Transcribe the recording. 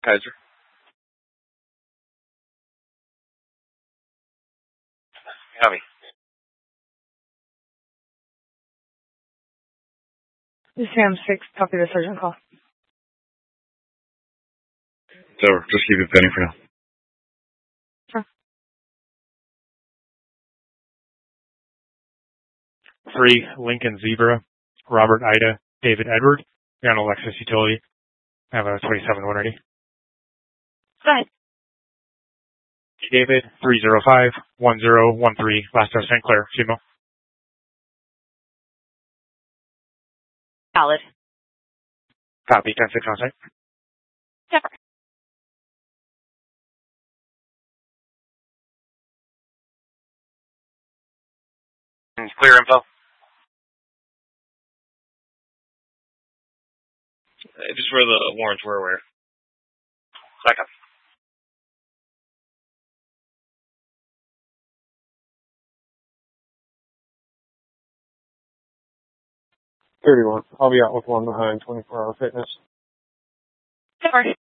Kaiser. Howdy. This is Sam 6, copy the surgeon call. So, just keep it pending for now. Sure. 3, Lincoln Zebra, Robert Ida, David Edward. You're on a Lexus utility. I have a 27-180. Go ahead. David, 305-1013, last of St. Clair, female. Valid. Copy, 10-6 on site. Yep. Clear info. Just where the warrants were, where? Second. $31. I'll be out with one behind 24 Hour Fitness. Sorry.